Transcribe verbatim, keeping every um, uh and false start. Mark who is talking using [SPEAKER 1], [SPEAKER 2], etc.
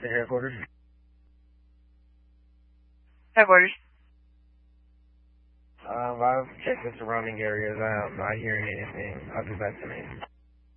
[SPEAKER 1] The headquarters.
[SPEAKER 2] Headquarters.
[SPEAKER 1] Um, I've checked the surrounding areas. I'm not hearing anything. I'll be back tonight.